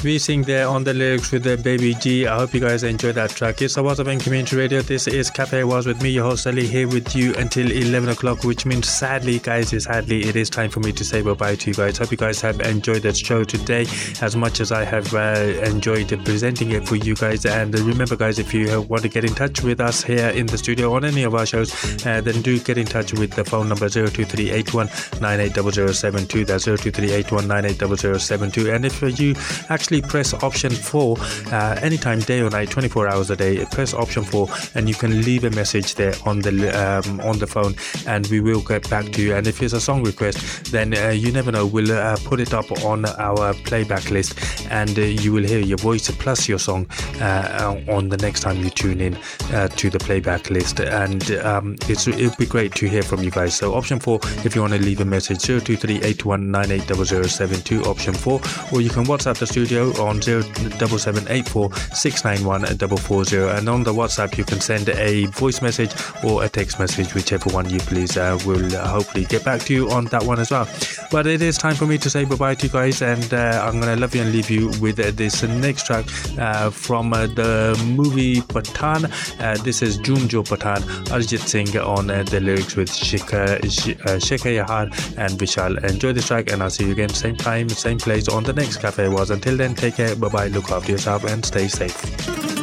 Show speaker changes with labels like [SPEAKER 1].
[SPEAKER 1] We sing there on the lyrics with the Baby G. I hope you guys enjoy that track. It's Awaz FM Community Radio. This is Cafe Awaz with me, your host Ali, here with you until 11 o'clock, which means sadly, guys, it is time for me to say bye-bye to you guys. Hope you guys have enjoyed that show today as much as I have enjoyed presenting it for you guys. And remember, guys, if you want to get in touch with us here in the studio on any of our shows, then do get in touch with the phone number 02381980072. That's 02381980072. And if you actually press option 4 anytime, day or night, 24 hours a day, press option 4 and you can leave a message there on the phone, and we will get back to you. And if it's a song request, then you never know, we'll put it up on our playback list, and you will hear your voice plus your song on the next time you tune in to the playback list. And it'll be great to hear from you guys. So option 4 if you want to leave a message, 02381980072, option 4, or you can WhatsApp the studio on 07784691440, and on the WhatsApp you can send a voice message or a text message, whichever one you please. We'll hopefully get back to you on that one as well. But it is time for me to say bye-bye to you guys, and I'm gonna love you and leave you with this next track from the movie Pathaan. This is Jhoom Jo Pathaan, Arijit Singh on the lyrics with Shekhar Yahar and Vishal. Enjoy this track, and I'll see you again same time, same place on the next Cafe Was. Until then, take care, bye bye, look after yourself and stay safe.